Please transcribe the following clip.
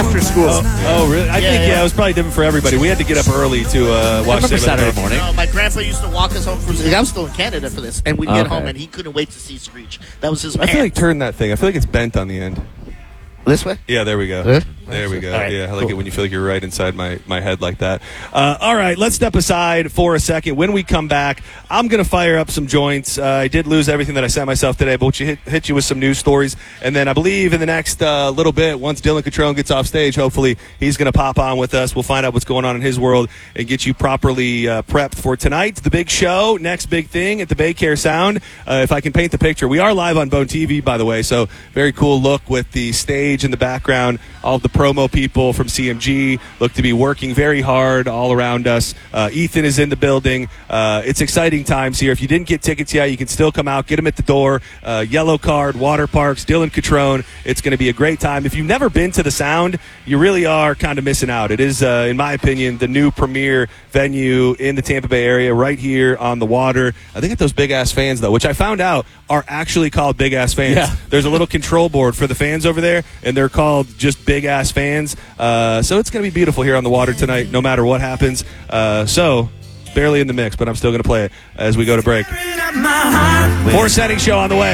after school. Oh, really? I think it was probably different for everybody. We had to get up early to watch Saturday morning. My grandpa used to walk us home from. I'm still in Canada for this, and we'd get home, and he couldn't wait to see Screech. That was his. I feel like turn that thing. I feel like it's bent on the end. This way? Yeah, there we go. There we go. Right, I like it when you feel like you're right inside my head like that. All right, let's step aside for a second. When we come back, I'm going to fire up some joints. I did lose everything that I sent myself today, but we'll hit you with some news stories. And then I believe in the next little bit, once Dylan Catrone gets off stage, hopefully he's going to pop on with us. We'll find out what's going on in his world and get you properly prepped for tonight. The big show, next big thing at the Baycare Sound. If I can paint the picture, we are live on Bone TV, by the way, so very cool look with the stage in the background. All of the promo people from CMG look to be working very hard all around us. Ethan is in the building. It's exciting times here. If you didn't get tickets yet, you can still come out, get them at the door. Yellow Card, Water Parks, Dylan Catrone. It's going to be a great time. If you've never been to the Sound, you really are kind of missing out. It is, in my opinion, the new premier venue in the Tampa Bay area right here on the water. They got those big-ass fans, though, which I found out are actually called big-ass fans. Yeah. There's a little control board for the fans over there, and they're called just big-ass fans. So it's going to be beautiful here on the water tonight, no matter what happens. So barely in the mix, but I'm still going to play it as we go to break. More Setting Show on the way.